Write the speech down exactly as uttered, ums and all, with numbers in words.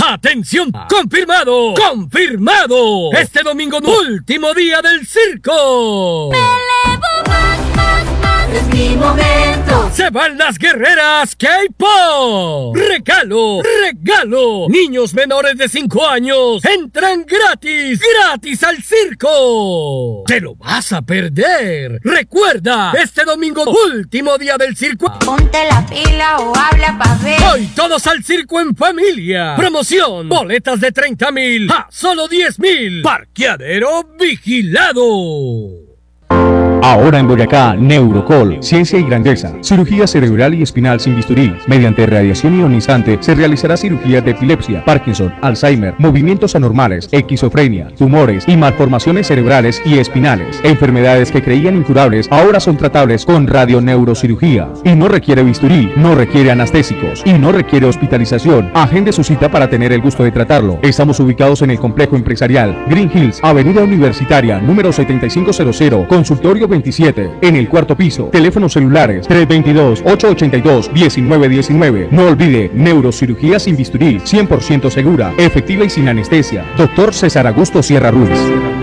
¡Atención! ¡Confirmado! ¡Confirmado! Este domingo, último día del circo. Me elevo más, más, más. Es mi momento. Se van las guerreras K-Pop. Regalo, regalo. Niños menores de cinco años entran gratis, gratis al circo. Te lo vas a perder. Recuerda, este domingo, último día del circo. Ponte la pila o habla pa' ver. Hoy todos al circo en familia. Promoción. Boletas de treinta mil a solo diez mil. Parqueadero vigilado. Ahora en Boyacá, Neurocol, ciencia y grandeza, cirugía cerebral y espinal sin bisturí. Mediante radiación ionizante se realizará cirugía de epilepsia, Parkinson, Alzheimer, movimientos anormales, esquizofrenia, tumores y malformaciones cerebrales y espinales. Enfermedades que creían incurables ahora son tratables con radioneurocirugía. Y no requiere bisturí, no requiere anestésicos y no requiere hospitalización. Agende su cita para tener el gusto de tratarlo. Estamos ubicados en el complejo empresarial Green Hills, Avenida Universitaria, número setenta y cinco cero cero, consultorio veintisiete, en el cuarto piso. Teléfonos celulares tres dos dos, ocho ocho dos, uno nueve uno nueve. No olvide, neurocirugía sin bisturí, cien por ciento segura, efectiva y sin anestesia. Doctor César Augusto Sierra Ruiz.